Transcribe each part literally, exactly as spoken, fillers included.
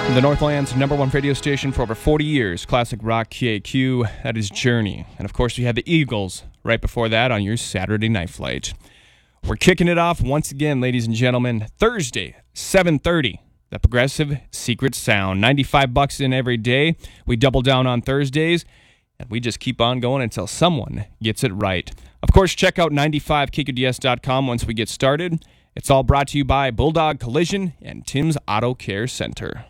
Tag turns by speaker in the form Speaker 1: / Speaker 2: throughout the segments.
Speaker 1: The Northland's number one radio station for over forty years, classic rock K A Q, that is Journey. And of course, we had the Eagles right before that on your Saturday night flight. We're kicking it off once again, ladies and gentlemen, Thursday, seven thirty, the Progressive Secret Sound. ninety-five bucks in every day. We double down on Thursdays, and we just keep on going until someone gets it right. Of course, check out ninety-five K Q D S dot com once we get started. It's all brought to you by Bulldog Collision and Tim's Auto Care Center.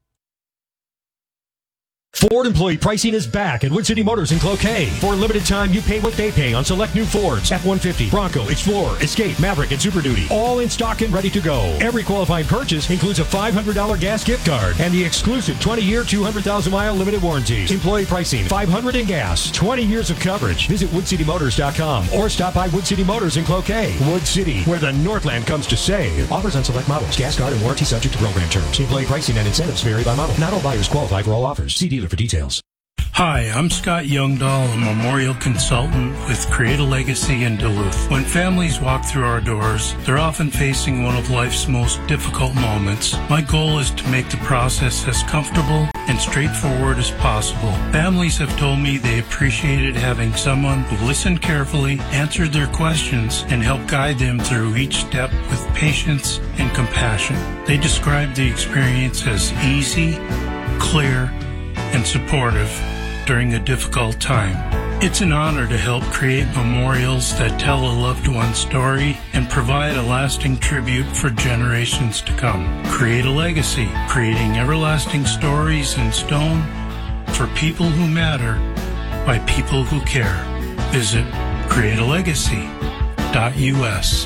Speaker 2: Ford employee pricing is back at Wood City Motors in Cloquet. For a limited time, you pay what they pay on select new Fords, F one fifty, Bronco, Explorer, Escape, Maverick, and Super Duty. All in stock and ready to go. Every qualifying purchase includes a five hundred dollars gas gift card and the exclusive twenty-year, two hundred thousand mile limited warranty. Employee pricing, five hundred dollars in gas, twenty years of coverage. Visit wood city motors dot com or stop by Wood City Motors in Cloquet. Wood City, where the Northland comes to save. Offers on select models. Gas card and warranty subject to program terms. Employee pricing and incentives vary by model. Not all buyers qualify for all offers. See dealer for details.
Speaker 3: Hi, I'm Scott Youngdahl, a memorial consultant with Create a Legacy in Duluth. When families walk through our doors, they're often facing one of life's most difficult moments. My goal is to make the process as comfortable and straightforward as possible. Families have told me they appreciated having someone who listened carefully, answered their questions, and helped guide them through each step with patience and compassion. They described the experience as easy, clear, and supportive during a difficult time. It's an honor to help create memorials that tell a loved one's story and provide a lasting tribute for generations to come. Create a Legacy, creating everlasting stories in stone for people who matter by people who care. Visit create a legacy dot U S.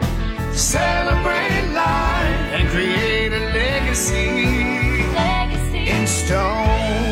Speaker 4: Celebrate life and create a legacy, legacy in stone.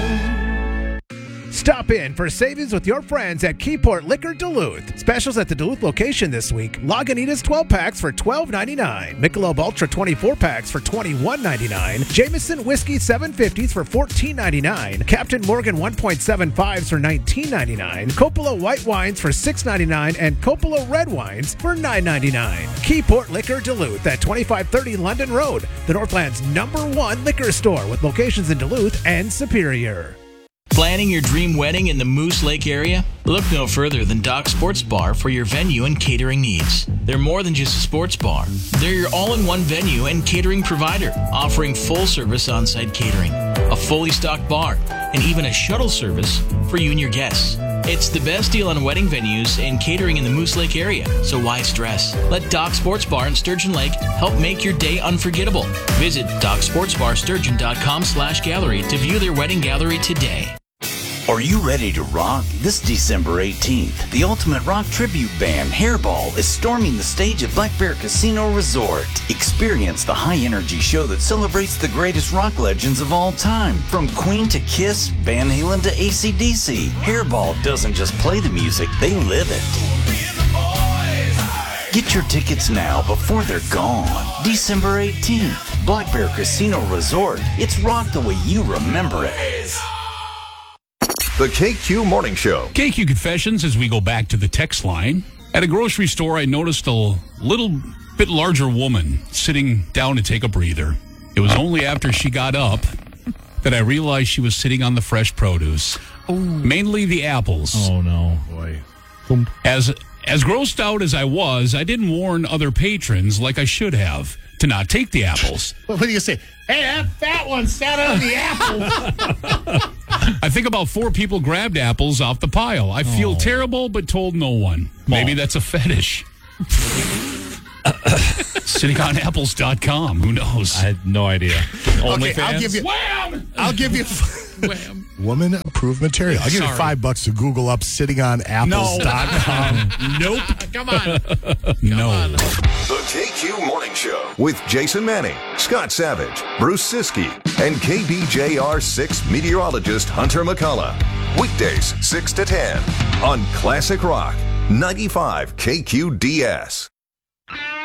Speaker 5: Stop in for savings with your friends at Keyport Liquor Duluth. Specials at the Duluth location this week. Lagunitas twelve packs for twelve ninety-nine. Michelob Ultra twenty-four packs for twenty-one ninety-nine. Jameson Whiskey seven fifties for fourteen ninety-nine. Captain Morgan one point seven fives for nineteen ninety-nine. Coppola White Wines for six ninety-nine and Coppola Red Wines for nine ninety-nine. Keyport Liquor Duluth at twenty-five thirty London Road, the Northland's number one liquor store with locations in Duluth and Superior.
Speaker 6: Planning your dream wedding in the Moose Lake area? Look no further than Doc Sports Bar for your venue and catering needs. They're more than just a sports bar. They're your all-in-one venue and catering provider, offering full-service on-site catering, a fully stocked bar, and even a shuttle service for you and your guests. It's the best deal on wedding venues and catering in the Moose Lake area, so why stress? Let Doc Sports Bar in Sturgeon Lake help make your day unforgettable. Visit doc sports bar sturgeon dot com slash gallery to view their wedding gallery today.
Speaker 7: Are you ready to rock? This December eighteenth, the ultimate rock tribute band, Hairball, is storming the stage at Black Bear Casino Resort. Experience the high-energy show that celebrates the greatest rock legends of all time. From Queen to Kiss, Van Halen to A C D C, Hairball doesn't just play the music, they live it. Get your tickets now before they're gone. December eighteenth, Black Bear Casino Resort. It's rock the way you remember it.
Speaker 8: The K Q Morning Show.
Speaker 9: K Q Confessions as we go back to the text line. At a grocery store, I noticed a little bit larger woman sitting down to take a breather. It was only after she got up that I realized she was sitting on the fresh produce. Oh. Mainly the apples.
Speaker 10: Oh, no. Boy.
Speaker 9: As, as grossed out as I was, I didn't warn other patrons like I should have to not take the apples.
Speaker 10: What do you say? Hey, that fat one sat on the apples.
Speaker 9: I think about four people grabbed apples off the pile. I feel oh. terrible, but told no one. Maybe that's a fetish. sitting on apples dot com. Who knows?
Speaker 10: I had no idea.
Speaker 11: Only
Speaker 10: okay,
Speaker 11: fans?
Speaker 10: I'll give you.
Speaker 9: Wham!
Speaker 11: I'll give you. Wham! Woman approved material. I'll give
Speaker 9: Sorry.
Speaker 11: you five bucks to Google up sitting on apples dot com.
Speaker 9: No.
Speaker 10: Nope. Come on. Come
Speaker 9: no.
Speaker 10: on.
Speaker 8: The K Q Morning Show with Jason Manning, Scott Savage, Bruce Siskey, and K B J R six meteorologist Hunter McCullough. Weekdays six to ten on Classic Rock ninety-five K Q D S.